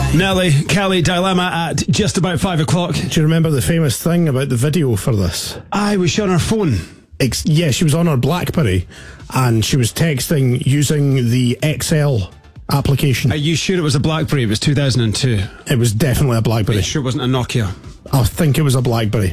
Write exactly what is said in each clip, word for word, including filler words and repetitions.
Nelly, Kelly, Dilemma at just about five o'clock. Do you remember the famous thing about the video for this? I was on her phone. Ex- yeah, she was on her BlackBerry and she was texting using the X L application. Are you sure it was a BlackBerry? It was two thousand two. It was definitely a BlackBerry. Are you sure it wasn't a Nokia? I think it was a BlackBerry.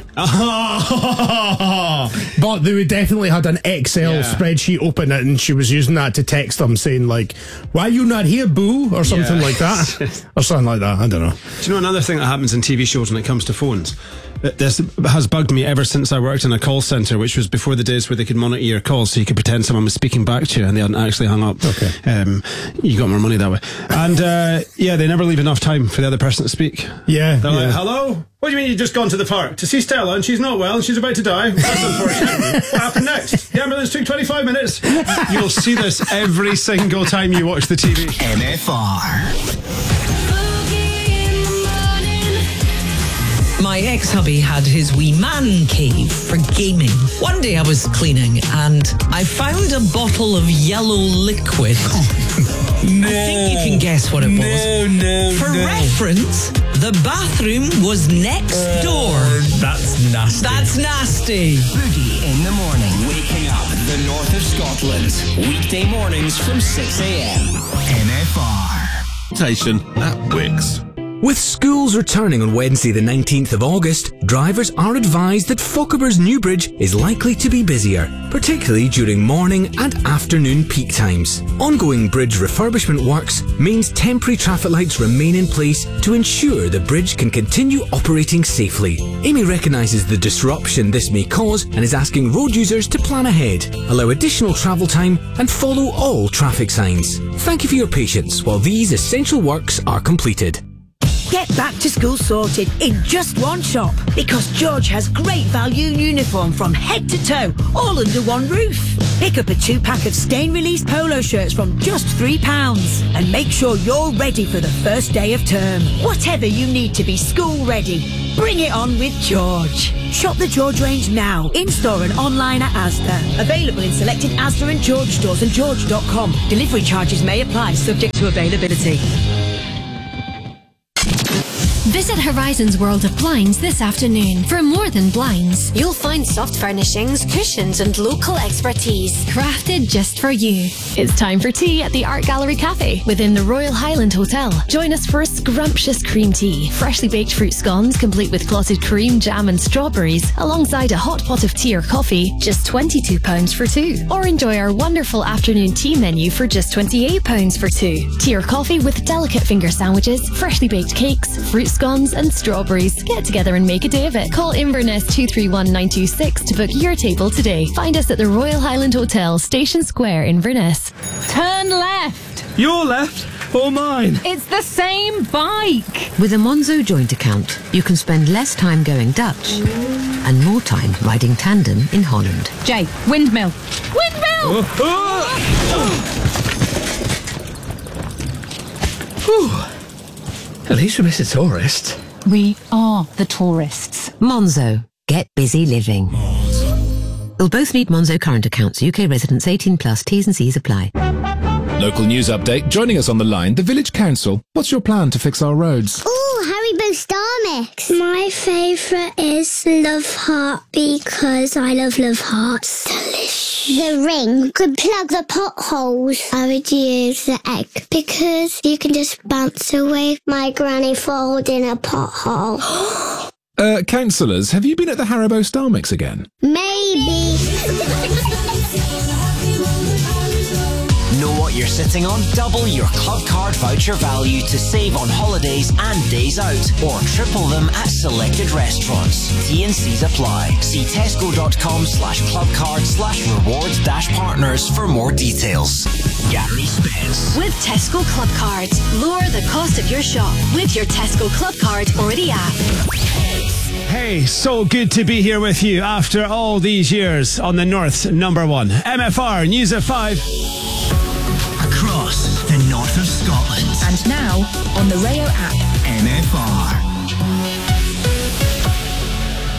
But they definitely had an Excel yeah. spreadsheet open and she was using that to text them saying like, why are you not here, boo? Or something yeah. like that. Or something like that. I don't know. Do you know another thing that happens in T V shows when it comes to phones? This has bugged me ever since I worked in a call centre, which was before the days where they could monitor your calls so you could pretend someone was speaking back to you and they hadn't actually hung up. Okay. Um, you got more money that way. And uh, yeah, they never leave enough time for the other person to speak. Yeah. They're yeah. like, hello? What do you mean you've just gone to the park? To see Stella and she's not well and she's about to die? That's unfortunate. What happened next? The ambulance took twenty-five minutes. You'll see this every single time you watch the T V. M F R. My ex-hubby had his wee man cave for gaming. One day I was cleaning and I found a bottle of yellow liquid. No. I think you can guess what it was. No, no, For no. reference, the bathroom was next uh, door. That's nasty. That's nasty. Boogie in the morning. Waking up the north of Scotland. Weekday mornings from six a.m. M F R. Station at Wix. With schools returning on Wednesday the nineteenth of August, drivers are advised that Fochabers New Bridge is likely to be busier, particularly during morning and afternoon peak times. Ongoing bridge refurbishment works means temporary traffic lights remain in place to ensure the bridge can continue operating safely. Amy recognises the disruption this may cause and is asking road users to plan ahead, allow additional travel time and follow all traffic signs. Thank you for your patience while these essential works are completed. Get back to school sorted in just one shop because George has great value uniform from head to toe, all under one roof. Pick up a two-pack of stain-release polo shirts from just three pounds and make sure you're ready for the first day of term. Whatever you need to be school ready, bring it on with George. Shop the George range now, in-store and online at Asda. Available in selected Asda and George stores and george dot com. Delivery charges may apply, subject to availability. Visit Horizons World of Blinds this afternoon. For more than blinds, you'll find soft furnishings, cushions and local expertise crafted just for you. It's time for tea at the Art Gallery Cafe within the Royal Highland Hotel. Join us for a scrumptious cream tea, freshly baked fruit scones complete with clotted cream, jam and strawberries alongside a hot pot of tea or coffee, just twenty-two pounds for two. Or enjoy our wonderful afternoon tea menu for just twenty-eight pounds for two. Tea or coffee with delicate finger sandwiches, freshly baked cakes, fruit scones and strawberries. Get together and make a day of it. Call Inverness two three one nine two six to book your table today. Find us at the Royal Highland Hotel, Station Square, Inverness. Turn left. Your left or mine? It's the same bike. With a Monzo joint account, you can spend less time going Dutch and more time riding tandem in Holland. Jay, windmill. Windmill! Oh, oh. At least we missed a tourist. We are the tourists. Monzo. Get busy living. You'll both need Monzo current accounts. U K residents eighteen plus. T's and C's apply. Local news update. Joining us on the line, the Village Council. What's your plan to fix our roads? Ooh, Haribo Star Mix. My favourite is Love Heart because I love Love Hearts. Delicious. The ring could plug the potholes. I would use the egg because you can just bounce away my granny falling in a pothole. uh, councillors, have you been at the Haribo Star Mix again? Maybe. Know what you're sitting on? Double your club card voucher value to save on holidays and days out, or triple them at selected restaurants. T and C's apply. See tesco.com slash clubcard slash rewards dash partners for more details. Gary Spence. With Tesco Club Cards, lower the cost of your shop with your Tesco Club Card or the app. Hey, so good to be here with you after all these years on the North's number one. M F R News at five. Across the north of Scotland. And now on the Rayo app. M F R.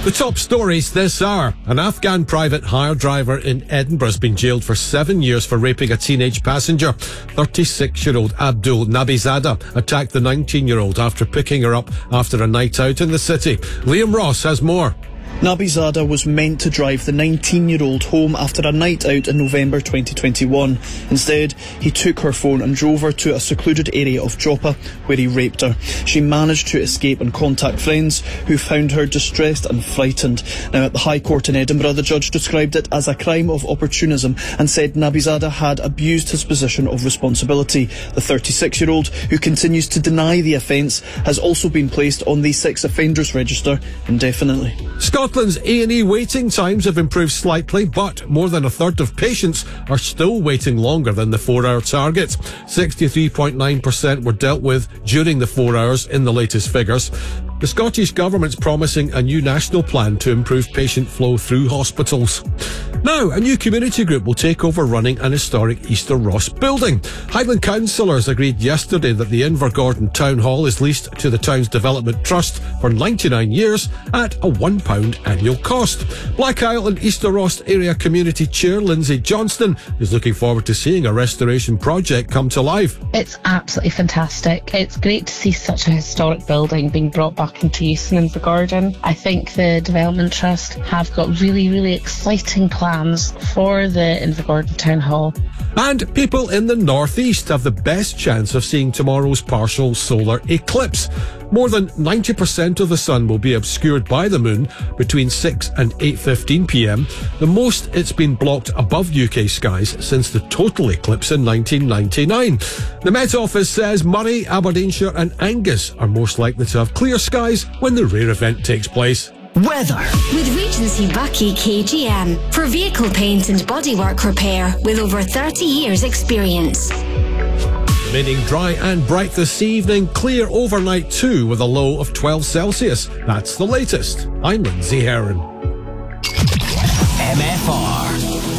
The top stories this hour. An Afghan private hire driver in Edinburgh has been jailed for seven years for raping a teenage passenger. thirty-six-year-old Abdul Nabizada attacked the nineteen-year-old after picking her up after a night out in the city. Liam Ross has more. Nabizada was meant to drive the nineteen-year-old home after a night out in November twenty twenty-one. Instead, he took her phone and drove her to a secluded area of Joppa, where he raped her. She managed to escape and contact friends, who found her distressed and frightened. Now, at the High Court in Edinburgh, the judge described it as a crime of opportunism and said Nabizada had abused his position of responsibility. The thirty-six-year-old, who continues to deny the offence, has also been placed on the sex offenders register indefinitely. Scotland's A and E waiting times have improved slightly, but more than a third of patients are still waiting longer than the four-hour target. sixty-three point nine percent were dealt with during the four hours in the latest figures. The Scottish Government's promising a new national plan to improve patient flow through hospitals. Now, a new community group will take over running an historic Easter Ross building. Highland councillors agreed yesterday that the Invergordon Town Hall is leased to the town's development trust for ninety-nine years at a one pound annual cost. Black Isle and Easter Ross Area Community Chair Lindsay Johnston is looking forward to seeing a restoration project come to life. It's absolutely fantastic. It's great to see such a historic building being brought back into use in Invergordon. I think the Development Trust have got really, really exciting plans for the Invergordon Town Hall. And people in the northeast have the best chance of seeing tomorrow's partial solar eclipse. More than ninety percent of the sun will be obscured by the moon between six and eight fifteen p m, the most it's been blocked above U K skies since the total eclipse in nineteen ninety-nine. The Met Office says Murray, Aberdeenshire and Angus are most likely to have clear skies when the rare event takes place. Weather. With Regency Bucky K G M for vehicle paint and bodywork repair with over thirty years experience. Remaining dry and bright this evening, clear overnight too with a low of twelve Celsius. That's the latest. I'm Lindsay Heron. M F R.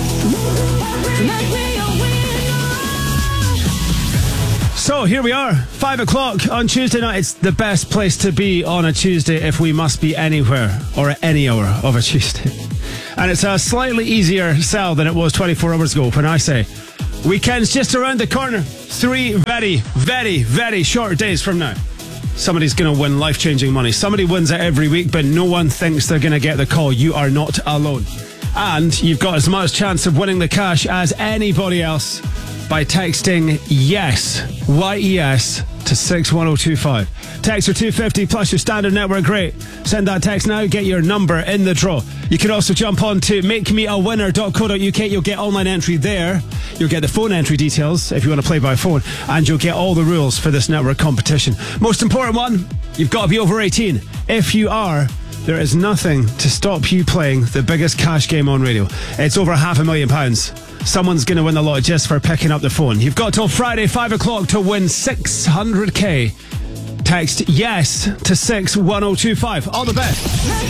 So here we are, five o'clock on Tuesday night. It's the best place to be on a Tuesday if we must be anywhere or at any hour of a Tuesday. And it's a slightly easier sell than it was twenty-four hours ago when I say weekend's just around the corner. Three very, very, very short days from now. Somebody's going to win life-changing money. Somebody wins it every week, but no one thinks they're going to get the call. You are not alone. And you've got as much chance of winning the cash as anybody else by texting YES, Y E S, to six one oh two five. Text for two fifty plus your standard network rate. Send that text now, get your number in the draw. You can also jump on to make me a winner dot co dot U K. You'll get online entry there. You'll get the phone entry details if you want to play by phone. And you'll get all the rules for this network competition. Most important one, you've got to be over eighteen. If you are, there is nothing to stop you playing the biggest cash game on radio. It's over half a million pounds. Someone's going to win the lot just for picking up the phone. You've got till Friday, five o'clock to win six hundred k. Text YES to six one oh two five. All the best.